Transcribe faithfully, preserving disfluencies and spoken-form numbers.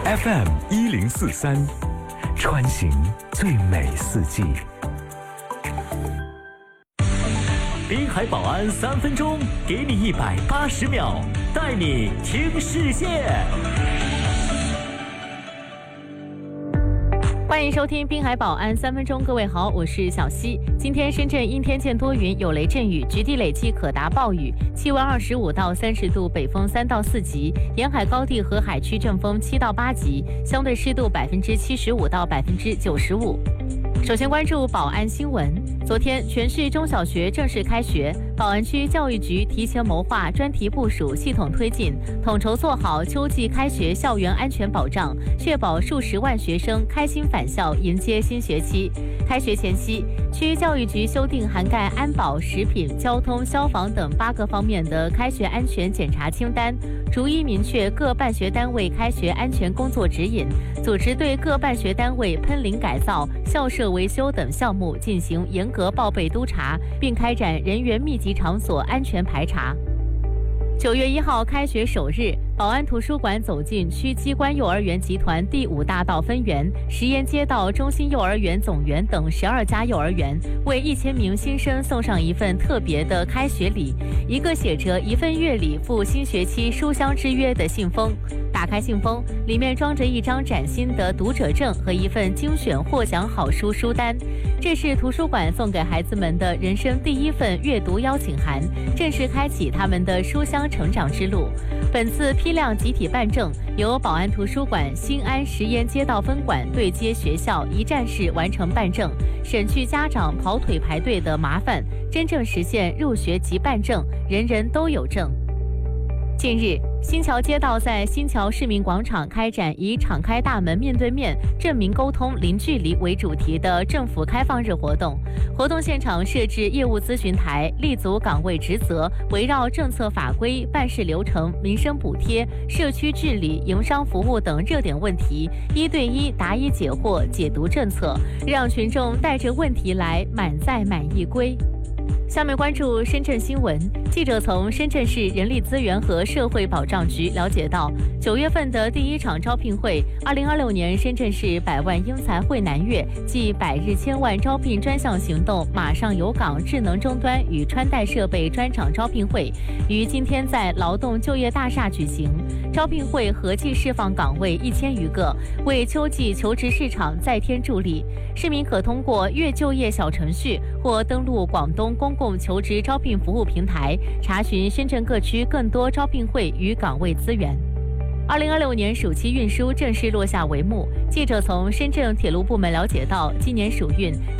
F M 一零四三，穿行最美四季。滨海保安三分钟，给你一百八十秒，带你听世界。 欢迎收听滨海保安三分钟，各位好，我是小溪。今天深圳阴天见多云，有雷阵雨，局地累计可达暴雨，气温二十五到三十度，北风三到四级，沿海高地和海区阵风七到八级，相对湿度百分之七十五到百分之九十五。首先关注保安新闻。昨天，全市中小学正式开学，宝安区教育局提前谋划、专题部署、系统推进，统筹做好秋季开学校园安全保障，确保数十万学生开心返校，迎接新学期。开学前夕，区教育局修订涵盖安保、食品、交通、消防等八个方面的开学安全检查清单，逐一明确各办学单位开学安全工作指引，组织对各办学单位喷淋改造、校舍维修等项目进行严格报备督查，并开展人员密集场所安全排查。九月一号开学首日，宝安图书馆走进区机关幼儿园集团第五大道分园、石岩街道中心幼儿园总园等十二家幼儿园，为一千名新生送上一份特别的开学礼，一个写着一份乐礼赴新学期书香之约的信封。打开信封，里面装着一张崭新的读者证和一份精选获奖好书书单，这是图书馆送给孩子们的人生第一份阅读邀请函，正式开启他们的书香成长之路。本次批量集体办证，由宝安图书馆新安石岩街道分馆对接学校，一站式完成办证，省去家长跑腿排队的麻烦，真正实现入学即办证，人人都有证。近日，新桥街道在新桥市民广场开展以敞开大门面对面、正民沟通零距离为主题的政府开放日活动。活动现场设置业务咨询台，立足岗位职责，围绕政策法规、办事流程、民生补贴、社区治理、营商服务等热点问题，一对一答疑解惑，解读政策，让群众带着问题来，满载满意归。下面关注深圳新闻。记者从深圳市人力资源和社会保障局了解到，九月份的第一场招聘会，二零二六年深圳市百万英才汇南粤暨百日千万招聘专项行动马上有岗智能终端与穿戴设备专场招聘会，于今天在劳动就业大厦举行。招聘会合计释放岗位一千余个，为秋季求职市场再添助力。市民可通过粤就业小程序或登录广东公共求职招聘服务平台，查询深圳各区更多招聘会与岗位资源。二零二六年暑期运输正式落下帷幕。记者从深圳铁路部门了解到，今年暑运